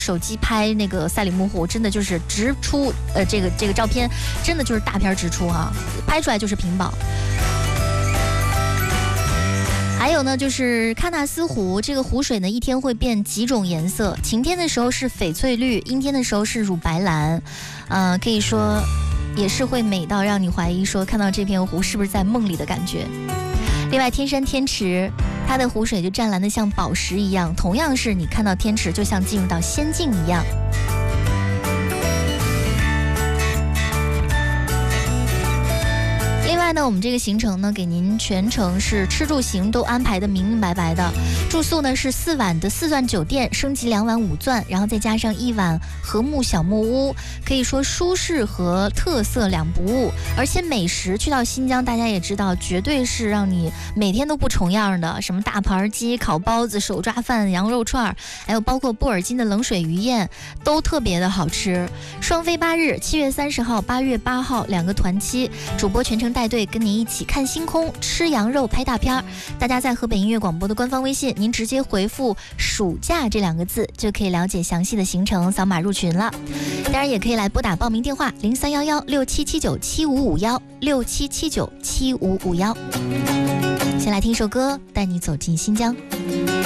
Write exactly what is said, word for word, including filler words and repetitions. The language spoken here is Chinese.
手机拍那个赛里木湖，真的就是直出，呃，这个这个照片真的就是大片直出啊，拍出来就是屏保。还有呢，就是喀纳斯湖，这个湖水呢一天会变几种颜色，晴天的时候是翡翠绿，阴天的时候是乳白蓝，呃，可以说也是会美到让你怀疑说看到这片湖是不是在梦里的感觉。另外，天山天池，它的湖水就湛蓝的像宝石一样，同样是你看到天池就像进入到仙境一样。另外呢，我们这个行程呢，给您全程是吃住行都安排的明明白白的。住宿呢是四晚的四钻酒店，升级两晚五钻，然后再加上一晚和睦小木屋，可以说舒适和特色两不误。而且美食去到新疆，大家也知道，绝对是让你每天都不重样的，什么大盘鸡、烤包子、手抓饭、羊肉串，还有包括布尔津的冷水鱼宴，都特别的好吃。双飞八日，七月三十号、八月八号两个团期，主播全程带队跟您一起看星空、吃羊肉、拍大片。大家在河北音乐广播的官方微信，您直接回复暑假这两个字就可以了解详细的行程，扫码入群了。当然也可以来拨打报名电话零三幺幺六七七九七五五幺六七七九七五五幺。先来听首歌，带你走进新疆。